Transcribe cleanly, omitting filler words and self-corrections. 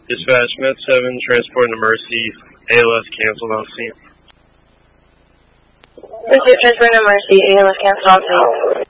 Dispatch, Med 7, transporting to Mercy, ALS canceled on scene. This is transporting to Mercy, ALS canceled on scene.